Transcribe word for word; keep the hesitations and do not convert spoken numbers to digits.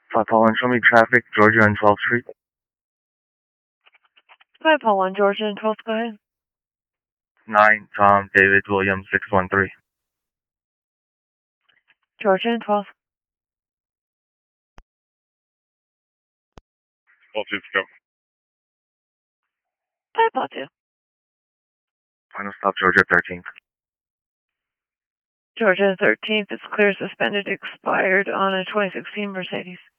five Paul one, show me traffic, Georgia and twelfth Street. five Paul one, Georgia and twelfth, go ahead. nine Tom David Williams six one three. Georgia and twelfth. Paul two, go. five Paul two. Final stop, Georgia thirteenth. Georgia thirteenth is clear suspended, expired on a twenty sixteen Mercedes.